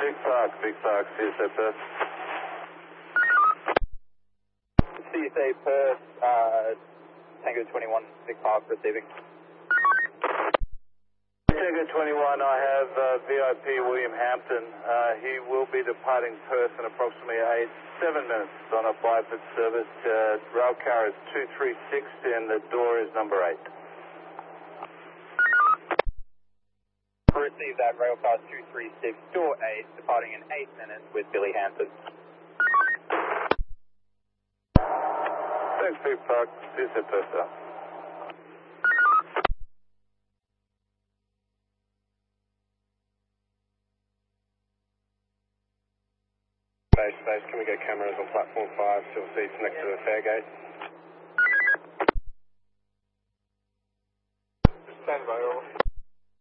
Big Park, CSA Perth. CSA Perth, Tango 21, Big Park receiving. Tango 21, I have VIP William Hampton. He will be departing Perth in approximately 7 minutes on a Biped service. Rail car is 236 and the door is number 8. Receive that, rail car 236, door 8, departing in 8 minutes with Billy Hampton. Thanks, Big Park, CSA Perth. Space, can we get cameras on platform 5, still seats next to the fare gate? Stand by, all.